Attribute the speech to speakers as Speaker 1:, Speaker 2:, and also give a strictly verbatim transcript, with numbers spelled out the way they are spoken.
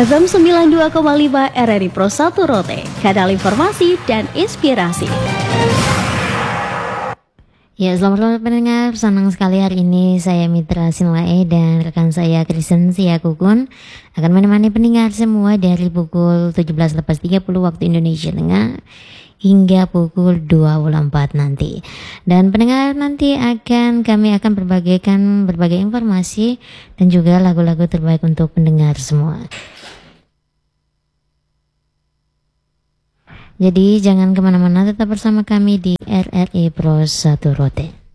Speaker 1: F M sembilan puluh dua koma lima R R I Pro satu Rote, kanal informasi dan inspirasi.
Speaker 2: Ya, selamat malam pendengar. Senang sekali hari ini saya Mitra Sinlae dan rekan saya Kristen Siakukun akan menemani pendengar semua dari pukul tujuh belas lepas tiga puluh waktu Indonesia Tengah hingga pukul dua puluh empat nanti. Dan pendengar, nanti akan kami akan berbagikan berbagai informasi dan juga lagu-lagu terbaik untuk pendengar semua. Jadi jangan kemana-mana, tetap bersama kami di R R I Pro satu Rote.